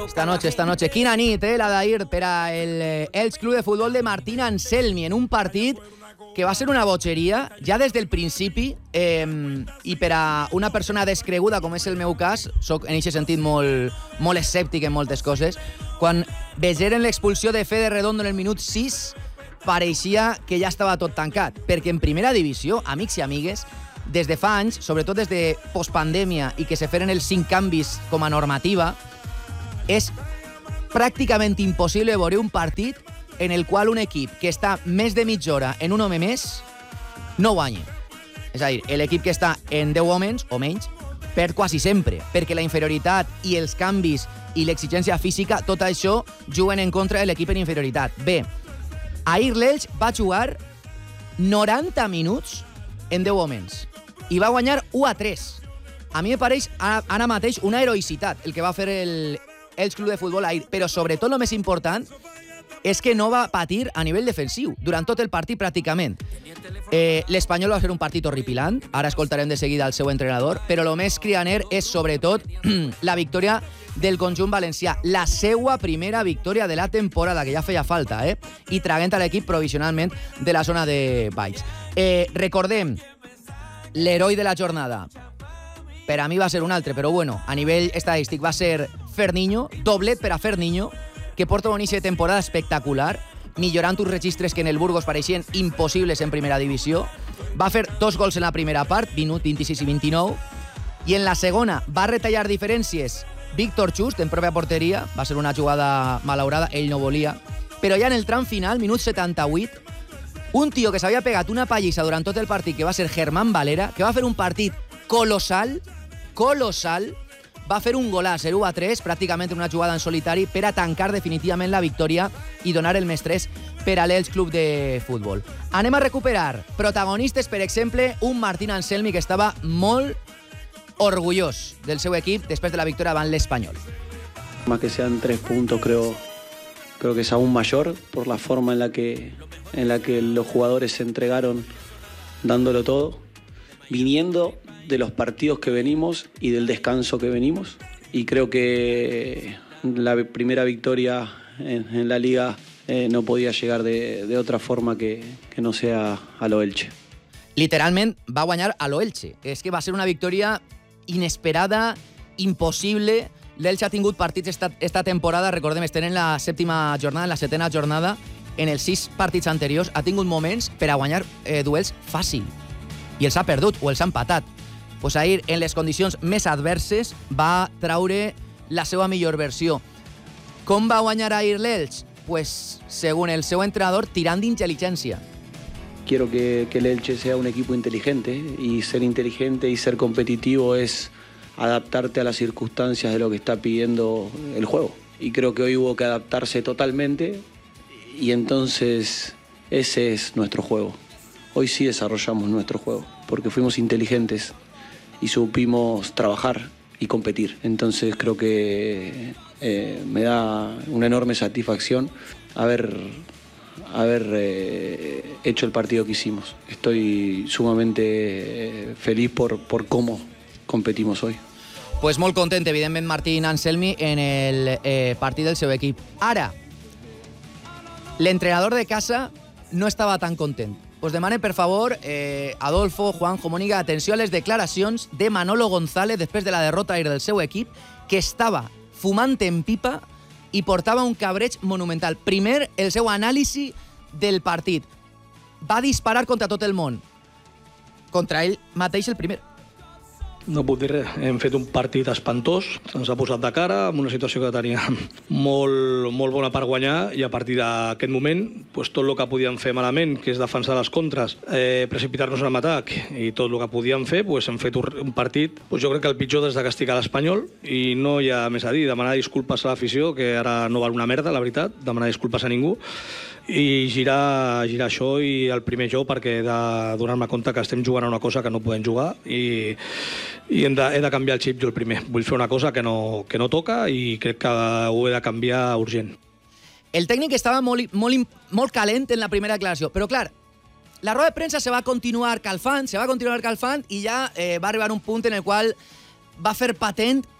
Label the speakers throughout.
Speaker 1: Esta noche. Quina nit, la d'ahir per a el Elx Club de Futbol de Martín Anselmi en un partit que va ser una bogeria ja des del principi i per a una persona descreguda com és el meu cas, soc en aquest sentit molt escèptic en moltes coses, quan vegeren l'expulsió de Fede Redondo en el minut 6 pareixia que ja estava tot tancat, perquè en primera divisió, amics i amigues, des de fa anys, sobretot des de postpandèmia i que se feren els 5 canvis com a normativa, és pràcticament impossible veure un partit en el qual un equip que està més de mitja hora en un home més no guanya. És a dir, l'equip que està en 10 homes o menys perd quasi sempre, perquè la inferioritat i els canvis i l'exigència física, tot això juguen en contra de l'equip en inferioritat. Bé, ahir l'Elx va jugar 90 minuts en 10 homes i va guanyar 1-3. A mi me pareix ara mateix una heroïcitat el que va fer el Elx Club de Futbol ahir, però sobretot el més important és que no va patir a nivell defensiu durant tot el partit pràcticament. L'Espanyol va fer un partit horripilant, ara escoltarem de seguida el seu entrenador, però el més crianer és sobretot la victòria del conjunt valencià, la seua primera victòria de la temporada, que ja feia falta, i traguent a l'equip provisionalment de la zona de baix. Recordem, l'heroi de la jornada, per a mi va ser un altre, però bueno, a nivell estadístic va ser Ferniño, doblet per a Ferniño, que porta un inici de temporada espectacular, millorant uns registres que en el Burgos pareixien impossibles en primera divisió. Va fer 2 gols en la primera part, 26 i 29, i en la segona va retallar diferències Víctor Just en pròpia porteria, va ser una jugada malaurada, ell no volia, però ja en el tram final, minut 78, un tio que s'havia pegat una pallissa durant tot el partit, que va ser Germán Valera, que va fer un partit colossal, va fer un golaç 1-3, pràcticament una jugada en solitari, per a tancar definitivament la victòria i donar el més 3 per a l'Elx Club de Futbol. Anem a recuperar protagonistes, per exemple, un Martín Anselmi que estava molt orgullós del seu equip després de la victòria davant l'Espanyol.
Speaker 2: Más que sean 3 puntos, creo que es aún mayor por la forma en la que los jugadores se entregaron dándolo todo, viniendo de los partidos que venimos y del descanso que venimos. Y creo que la primera victoria en la Liga no podía llegar de otra forma que no sea a lo Elche.
Speaker 1: Literalment va guanyar a lo Elche. És que va ser una victòria inesperada, impossible. L'Elche ha tingut partits esta temporada, recordem, estem en la 7ª jornada, en la 7ª jornada, en els 6 partits anteriors ha tingut moments per a guanyar duels fàcil. I els ha perdut o els ha empatat. Pues ahir, en les condicions més adverses, va traure la seva millor versió. Com va guanyar ahir l'Elx? Pues, según el seu entrenador, tirant d'intel·ligència.
Speaker 2: Quiero que el Elche sea un equipo inteligente, y ser inteligente y ser competitivo es adaptarte a las circunstancias de lo que está pidiendo el juego. Y creo que hoy hubo que adaptarse totalmente, y entonces ese es nuestro juego. Hoy sí desarrollamos nuestro juego, porque fuimos inteligentes y supimos trabajar y competir. Entonces creo que me da una enorme satisfacción haber hecho el partido que hicimos. Estoy sumamente feliz por cómo competimos hoy.
Speaker 1: Pues molt content, evidentment, Martín Anselmi en el partit del seu equip. Ara, l'entrenador de casa no estava tan content. Pues demane, per favor, Adolfo, Juanjo, Mónica, atenció a les declaracions de Manolo González després de la derrota del seu equip, que estava fumant en pipa i portava un cabreig monumental. Primer, el seu anàlisi del partit. Va disparar contra tot el món. Contra ell mateix el primer.
Speaker 3: No puc dir res. Hem fet un partit espantós, ens ha posat de cara amb una situació que tenia molt bona per guanyar, i a partir d'aquest moment pues, tot el que podíem fer malament, que és defensar les contres, precipitar-nos en atac, i tot el que podíem fer, pues, hem fet un partit, pues, jo crec que el pitjor des de castigar l'Espanyol, i no hi ha més a dir. Demanar disculpes a l'afició, que ara no val una merda, la veritat, demanar disculpes a ningú, i girar això i el primer joc, perquè he de donar-me compte que estem jugant a una cosa que no podem jugar, i he de canviar el xip jo el primer. Vull fer una cosa que no toca, i crec que ho he de canviar urgent.
Speaker 1: El tècnic estava molt calent en la primera declaració, però clar, la roda de premsa se va continuar calfant, i ja va arribar un punt en el qual va fer patent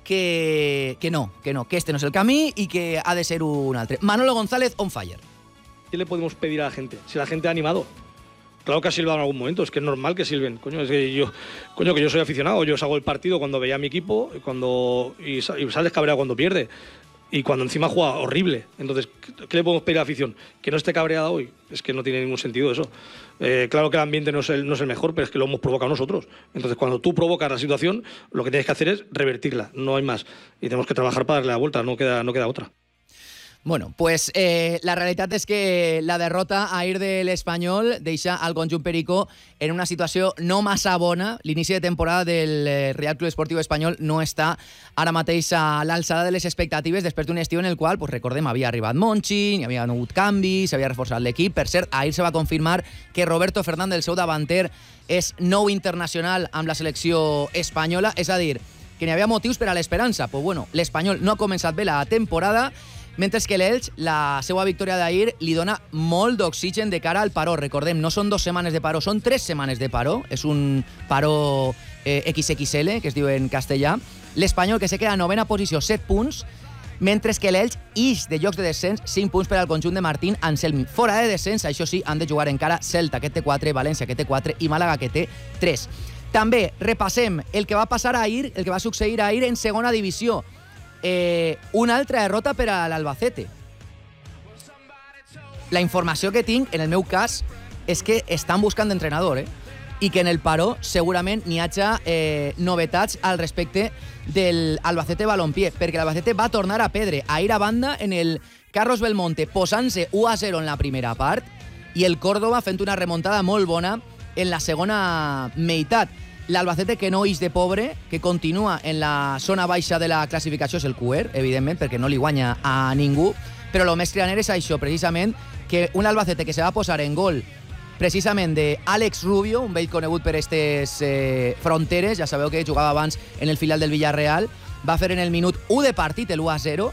Speaker 1: que este no es el camí y que ha de ser un altre. Manolo González, on fire.
Speaker 3: ¿Qué le podemos pedir a la gente? Si la gente ha animado. Claro que ha silbado en algún momento, es que es normal que silben. Es que yo soy aficionado, yo salgo del partido cuando veía a mi equipo y sales cabreado cuando pierde. Y cuando encima juega horrible. Entonces, ¿qué le podemos pedir a la afición? ¿Que no esté cabreada hoy? Es que no tiene ningún sentido eso. Claro que el ambiente no es el mejor, pero es que lo hemos provocado nosotros. Entonces, cuando tú provocas la situación, lo que tienes que hacer es revertirla, no hay más. Y tenemos que trabajar para darle la vuelta, no queda otra.
Speaker 1: Bueno, pues la realitat és que la derrota ahir de l'Espanyol deixa el conjunt perico en una situació no massa bona. L'inici de temporada del Real Club Esportiu Espanyol no està ara mateix a l'alçada de les expectatives després d'un estiu en el qual, pues, recordem, havia arribat Monchi, hi havia hagut canvis, s'havia reforçat l'equip. Per cert, ahir se va confirmar que Roberto Fernández, el seu davanter, és nou internacional amb la selecció espanyola, és a dir, que n'hi havia motius per a l'esperança. Pues bueno, l'Espanyol no ha començat bé la temporada, mentre que l'Elx, la seva victòria d'ahir, li dona molt d'oxigen de cara al paró. Recordem, no són 2 setmanes de paró, són 3 setmanes de paró. És un paró XXL, que es diu en castellà. L'Espanyol, que se queda a 9a posició, 7 punts, mentre que l'Elx ix de llocs de descens, 5 punts per al conjunt de Martín Anselmi. Fora de descens, això sí, han de jugar encara Celta, que té 4, València, que té 4, i Màlaga, que té 3. També repassem el que va passar ahir, el que va succeir ahir en segona divisió. Una altra derrota per a l'Albacete. La informació que tinc, en el meu cas, és que estan buscant entrenador, i que en el paró segurament n'hi hagi novetats al respecte del Albacete Balompié, perquè l'Albacete va tornar a perdre ahir a banda en el Carlos Belmonte, posant-se 1-0 en la primera part, i el Córdoba fent una remuntada molt bona en la segona meitat. L'Albacete, que no ix de pobre, que continua en la zona baixa de la classificació, és el QER, evidentment, perquè no li guanya a ningú, però el més crianer és això, precisament, que un Albacete que se va posar en gol precisament d'Àlex Rubio, un vell conegut per aquestes fronteres, ja sabeu que jugava abans en el filial del Villarreal, va fer en el minut 1 de partit el 1-0,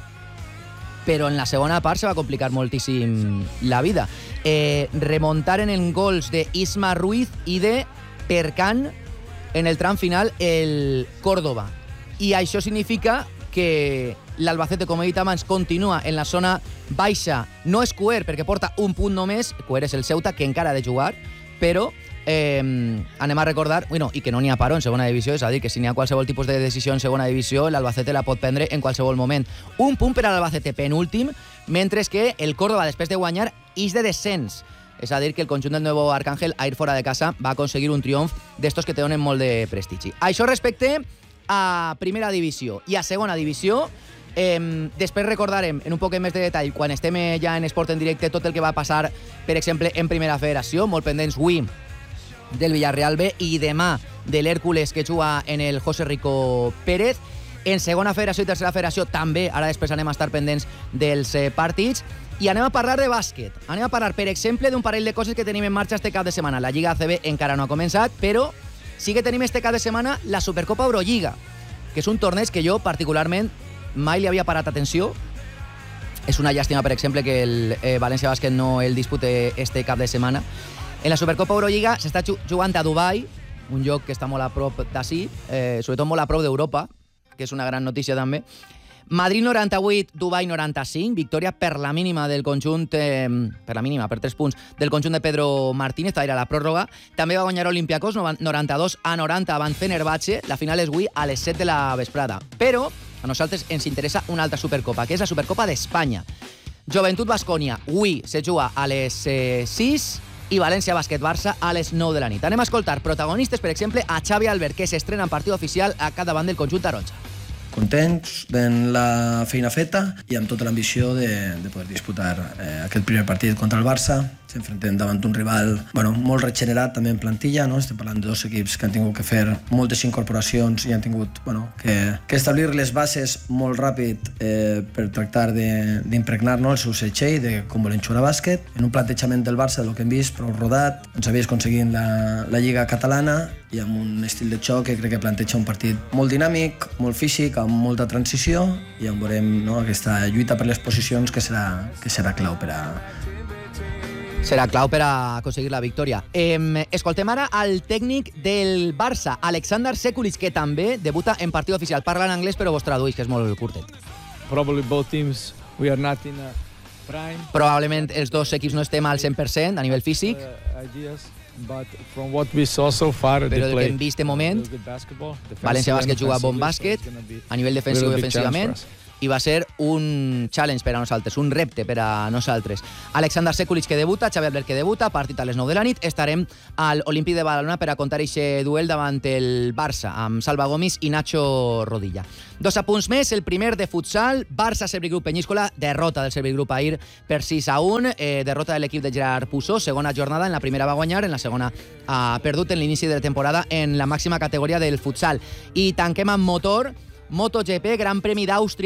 Speaker 1: però en la segona part se va complicar moltíssim la vida. Remuntaren en gols d'Isma Ruiz i de Percan en el tram final el Córdoba. I això significa que l'Albacete, com he dit abans, continua en la zona baixa. No és QER, perquè porta un punt només. QER és el Ceuta, que encara ha de jugar, però anem a recordar, i que no n'hi ha paró en segona divisió, és a dir, que si n'hi ha qualsevol tipus de decisió en segona divisió, l'Albacete la pot prendre en qualsevol moment. Un punt per a l'Albacete penúltim, mentre que el Córdoba, després de guanyar, ix de descens. És a dir, que el conjunt del Nuevo Arcángel, ahir fora de casa, va aconseguir un triomf d'estos que te donen molt de prestigi. Això respecte a primera divisió. I a segona divisió, després recordarem en un poc més de detall, quan estem ja en Esport en directe, tot el que va passar, per exemple, en primera federació, molt pendents avui del Villarreal B i demà de l'Hèrcules, que juga en el José Rico Pérez. En segona federació i tercera federació també, ara després anem a estar pendents dels partits. I anem a parlar de bàsquet. Anem a parlar, per exemple, d'un parell de coses que tenim en marxa este cap de setmana. La Lliga ACB encara no ha començat, però sí que tenim este cap de setmana la Supercopa Eurolliga, que és un torneig que jo particularment mai li havia parat atenció. És una llàstima, per exemple, que el València Bàsquet no el dispute este cap de setmana. En la Supercopa Eurolliga s'està jugant a Dubai, un lloc que està molt a prop d'ací, sobretot molt a prop d'Europa, que és una gran notícia també. Madrid 98, Dubai 95, victòria per la mínima del conjunt, per la mínima, per 3 punts, del conjunt de Pedro Martínez, era la pròrroga. També va guanyar Olympiacos 92-90 avant Fenerbahce. La final és avui a les 7 de la vesprada. Però a nosaltres ens interessa una altra Supercopa, que és la Supercopa d'Espanya. Joventut Baskonia, avui se juga a les 6 i València Bàsquet Barça a les 9 de la nit. Anem a escoltar protagonistes, per exemple, a Xavi Albert, que s'estrena en partit oficial a cada banda del conjunt taronja.
Speaker 4: Contents de la feina feta i amb tota l'ambició de poder disputar aquest primer partit contra el Barça. S'enfrontem davant un rival molt regenerat també en plantilla, no? Estem parlant de 2 equips que han tingut que fer moltes incorporacions i han tingut que establir les bases molt ràpid per tractar d'impregnar el seu setxell de com volen jugar a bàsquet. En un plantejament del Barça, del que hem vist, prou rodat, ens havies aconseguint la Lliga catalana i amb un estil de xoc que crec que planteja un partit molt dinàmic, molt físic, amb molta transició, i on veurem aquesta lluita per les posicions que serà clau per a
Speaker 1: Serà clau per a aconseguir la victòria. Escoltem ara el tècnic del Barça, Aleksandar Sekulic, que també debuta en partit oficial. Parla en anglès, però vos traduïs, que és molt curtet.
Speaker 5: Probably both teams, we are not in a prime.
Speaker 1: Probablement els dos equips no estem al 100% a nivell físic,
Speaker 5: But from what we saw so far,
Speaker 1: però del que hem vist de moment, València Bàsquet juga bon bàsquet a nivell defensiu i ofensivament, i va ser un challenge per a nosaltres, un repte per a nosaltres. Aleksandar Sekulic que debuta, Xavi Albert que debuta, partit a les 9 de la nit. Estarem al Olímpic de Badalona per a contar aquest duel davant el Barça, amb Salva Gomis i Nacho Rodilla. 2 apunts més, el primer de futsal, Barça-Servir Grup Penyíscola, derrota del Servir Grup ahir per 6-1, derrota de l'equip de Gerard Pusó, segona jornada, en la primera va guanyar, en la segona ha perdut en l'inici de la temporada en la màxima categoria del futsal. I tanquem amb motor, MotoGP, Gran Premi d'Àustria,